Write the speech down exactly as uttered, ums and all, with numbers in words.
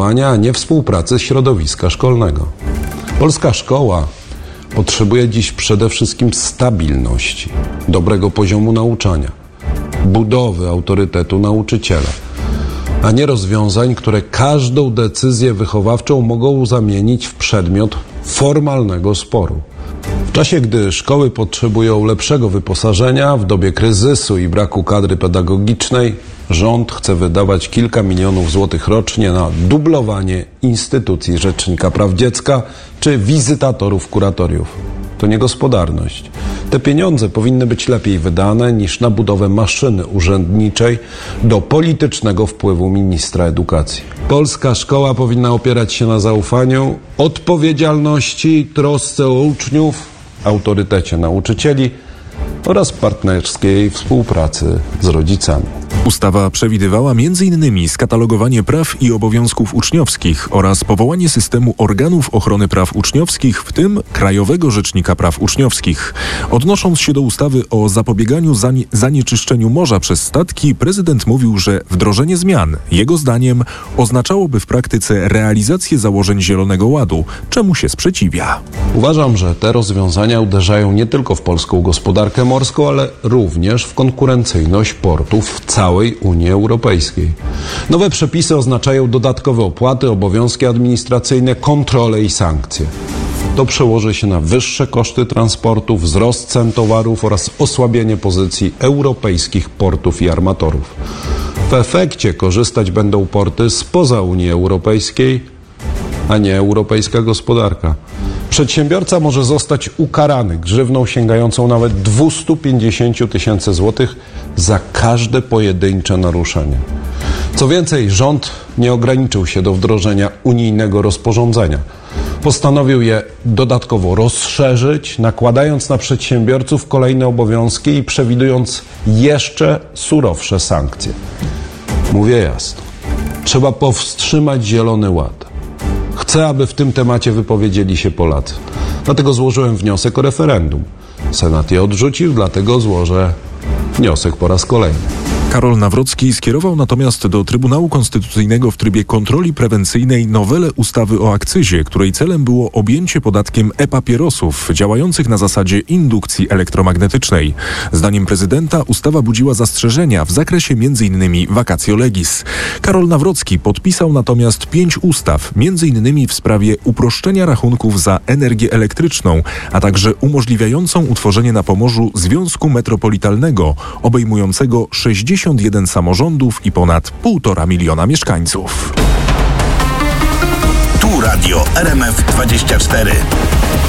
regulowania, a nie współpracy środowiska szkolnego. Polska szkoła potrzebuje dziś przede wszystkim stabilności, dobrego poziomu nauczania, budowy autorytetu nauczyciela, a nie rozwiązań, które każdą decyzję wychowawczą mogą zamienić w przedmiot formalnego sporu. W czasie, gdy szkoły potrzebują lepszego wyposażenia, w dobie kryzysu i braku kadry pedagogicznej, rząd chce wydawać kilka milionów złotych rocznie na dublowanie instytucji Rzecznika Praw Dziecka czy wizytatorów kuratoriów. To niegospodarność. Te pieniądze powinny być lepiej wydane niż na budowę maszyny urzędniczej do politycznego wpływu ministra edukacji. Polska szkoła powinna opierać się na zaufaniu, odpowiedzialności, trosce o uczniów, autorytecie nauczycieli oraz partnerskiej współpracy z rodzicami. Ustawa przewidywała między innymi skatalogowanie praw i obowiązków uczniowskich oraz powołanie systemu organów ochrony praw uczniowskich, w tym Krajowego Rzecznika Praw Uczniowskich. Odnosząc się do ustawy o zapobieganiu zanie- zanieczyszczeniu morza przez statki, prezydent mówił, że wdrożenie zmian, jego zdaniem, oznaczałoby w praktyce realizację założeń Zielonego Ładu, czemu się sprzeciwia. Uważam, że te rozwiązania uderzają nie tylko w polską gospodarkę morską, ale również w konkurencyjność portów w całej Unii Europejskiej. Nowe przepisy oznaczają dodatkowe opłaty, obowiązki administracyjne, kontrole i sankcje. To przełoży się na wyższe koszty transportu, wzrost cen towarów oraz osłabienie pozycji europejskich portów i armatorów. W efekcie korzystać będą porty spoza Unii Europejskiej, a nie europejska gospodarka. Przedsiębiorca może zostać ukarany grzywną sięgającą nawet dwieście pięćdziesiąt tysięcy złotych za każde pojedyncze naruszenie. Co więcej, rząd nie ograniczył się do wdrożenia unijnego rozporządzenia. Postanowił je dodatkowo rozszerzyć, nakładając na przedsiębiorców kolejne obowiązki i przewidując jeszcze surowsze sankcje. Mówię jasno, trzeba powstrzymać Zielony Ład. Chcę, aby w tym temacie wypowiedzieli się Polacy. Dlatego złożyłem wniosek o referendum. Senat je odrzucił, dlatego złożę wniosek po raz kolejny. Karol Nawrocki skierował natomiast do Trybunału Konstytucyjnego w trybie kontroli prewencyjnej nowelę ustawy o akcyzie, której celem było objęcie podatkiem e-papierosów działających na zasadzie indukcji elektromagnetycznej. Zdaniem prezydenta ustawa budziła zastrzeżenia w zakresie między innymi vacatio legis. Karol Nawrocki podpisał natomiast pięć ustaw, między innymi w sprawie uproszczenia rachunków za energię elektryczną, a także umożliwiającą utworzenie na Pomorzu związku metropolitalnego obejmującego sześćdziesiąt jeden samorządów i ponad półtora miliona mieszkańców. Tu Radio R M F dwadzieścia cztery.